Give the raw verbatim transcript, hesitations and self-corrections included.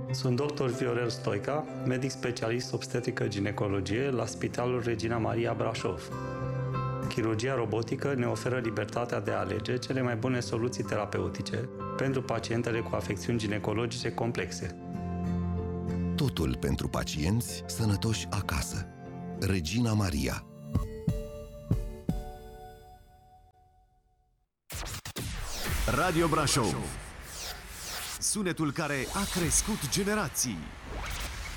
Sunt doctor Viorel Stoica, medic specialist obstetrică-ginecologie la Spitalul Regina Maria Brașov. Chirurgia robotică ne oferă libertatea de a alege cele mai bune soluții terapeutice pentru pacientele cu afecțiuni ginecologice complexe. Totul pentru pacienți sănătoși acasă. Regina Maria. Radio Brașov. Sunetul care a crescut generații.